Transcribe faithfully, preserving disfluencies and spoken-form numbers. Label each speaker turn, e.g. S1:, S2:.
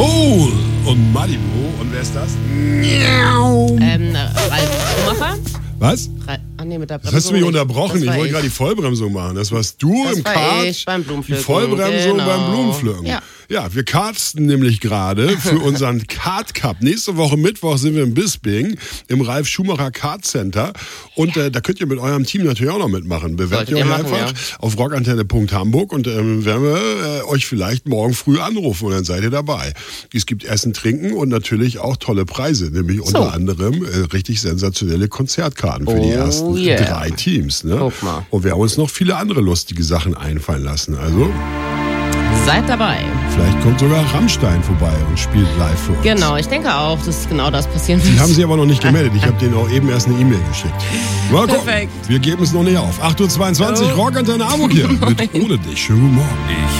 S1: Hole und Malibu. Und wer ist das?
S2: Ähm, Ralf Schumacher.
S1: Was?
S2: Ach nee, mit der
S1: Das hast du mich unterbrochen. Ich
S2: war
S1: wollte
S2: ich.
S1: gerade die Vollbremsung machen. Das warst du
S2: Das
S1: im
S2: war
S1: Kart.
S2: ich beim
S1: Die
S2: Blumenpflücken.
S1: Vollbremsung
S2: Genau.
S1: beim Blumenpflücken.
S2: Ja.
S1: Ja, wir karsten nämlich gerade für unseren Kart Cup. Nächste Woche Mittwoch sind wir in Bisping im Ralf Schumacher Kart Center. Und äh, da könnt ihr mit eurem Team natürlich auch noch mitmachen. Bewerbt
S2: Solltet
S1: ihr euch
S2: ihr machen,
S1: einfach
S2: ja.
S1: auf rockantenne punkt hamburg und ähm, werden wir äh, euch vielleicht morgen früh anrufen und dann seid ihr dabei. Es gibt Essen, Trinken und natürlich auch tolle Preise. Nämlich unter anderem äh, richtig sensationelle Konzertkarten für die
S2: Oh,
S1: ersten
S2: yeah.
S1: drei Teams. Ne?
S2: Guck mal.
S1: Und wir haben uns noch viele andere lustige Sachen einfallen lassen. Also
S2: Seid dabei.
S1: vielleicht kommt sogar Rammstein vorbei und spielt live für uns.
S2: Genau, ich denke auch, dass genau das passieren wird.
S1: Die haben sich aber noch nicht gemeldet. Ich habe denen auch eben erst eine E-Mail geschickt. Mal gucken.
S2: Perfekt.
S1: Wir geben es noch nicht auf. acht Uhr zweiundzwanzig,
S2: Oh.
S1: Rockantenne Hamburg hier. Mit Ohne dich. Schönen guten Morgen.
S3: Ich